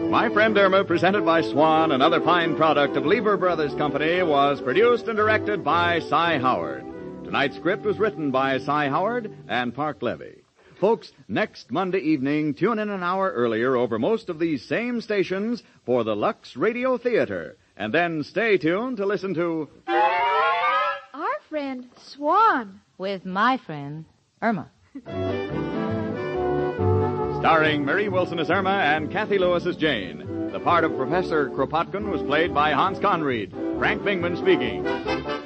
My Friend Irma, presented by Swan, another fine product of Lever Brothers Company, was produced and directed by Cy Howard. Tonight's script was written by Cy Howard and Park Levy. Folks, next Monday evening, tune in an hour earlier over most of these same stations for the Lux Radio Theater. And then stay tuned to listen to... Our friend Swan. With my friend Irma. Starring Mary Wilson as Irma and Kathy Lewis as Jane. The part of Professor Kropotkin was played by Hans Conried. Frank Bingman speaking.